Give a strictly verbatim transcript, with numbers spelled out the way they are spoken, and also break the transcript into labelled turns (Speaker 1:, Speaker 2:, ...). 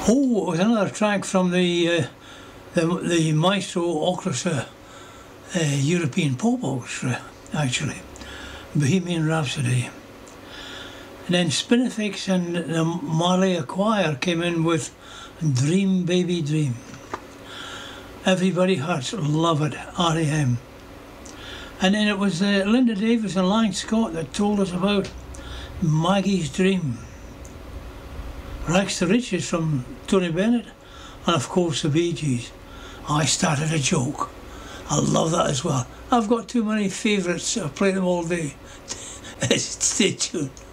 Speaker 1: Oh, it was another track from the uh, the, the Maestro Orchestra, uh, European Pop Orchestra, actually, Bohemian Rhapsody. And then Spinifex and the Marley Choir came in with Dream Baby Dream. Everybody Hurts, love it, R E M. And then it was uh, Linda Davis and Lang Scott that told us about Maggie's Dream. Rags to Riches from Tony Bennett, and of course the Bee Gees. I Started a Joke. I love that as well. I've got too many favourites, I'll play them all day. Stay tuned.